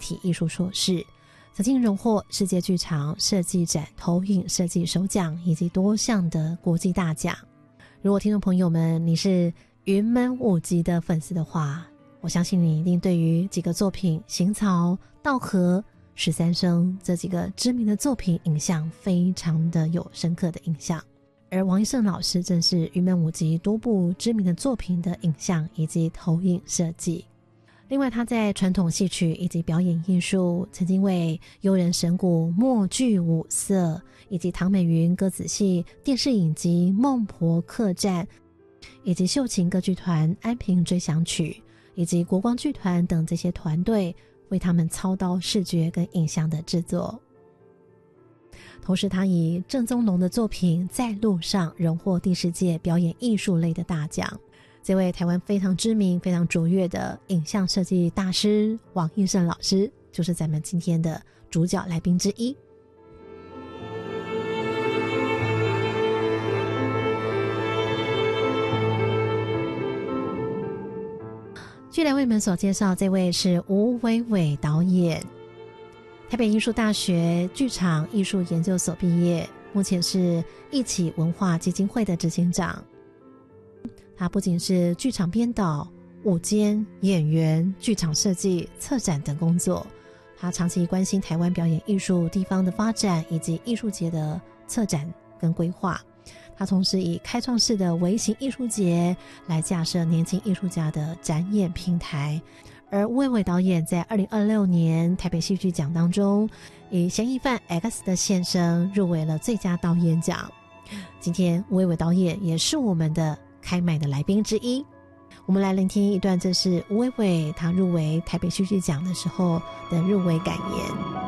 体艺术硕士，曾经荣获世界剧场设计展投影设计首奖以及多项的国际大奖。如果听众朋友们你是云门舞集的粉丝的话，我相信你一定对于几个作品行草、稻荷、13声这几个知名的作品影像非常的有深刻的印象。而王一胜老师正是云门舞集多部知名的作品的影像以及投影设计。另外他在传统戏曲以及表演艺术曾经为悠人神谷默剧五色以及唐美云歌子戏电视影集孟婆客栈以及秀琴歌剧团安平追想曲以及国光剧团等这些团队为他们操刀视觉跟影像的制作。同时他以郑宗龙的作品在路上荣获第10届表演艺术类的大奖。这位台湾非常知名非常卓越的影像设计大师王一胜老师就是咱们今天的主角来宾之一。继续来为你们所介绍，这位是吴伟伟导演，台北艺术大学剧场艺术研究所毕业，目前是一起文化基金会的执行长。他不仅是剧场编导、舞监、演员、剧场设计、策展等工作，他长期关心台湾表演艺术地方的发展以及艺术节的策展跟规划。他同时以开创式的微型艺术节来架设年轻艺术家的展演平台。而吴伟伟导演在2026年台北戏剧奖当中以嫌疑犯 X 的现身入围了最佳导演奖。今天吴伟伟导演也是我们的开麦的来宾之一，我们来聆听一段，这是吴伟伟他入围台北戏剧奖的时候的入围感言。